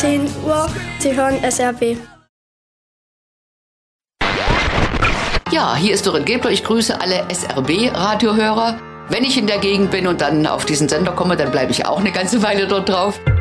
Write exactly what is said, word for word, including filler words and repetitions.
zehn Uhr. Sie hören S R B. Ja, hier ist Dorin Gebler. Ich grüße alle S R B-Radiohörer. Wenn ich in der Gegend bin und dann auf diesen Sender komme, dann bleibe ich auch eine ganze Weile dort drauf.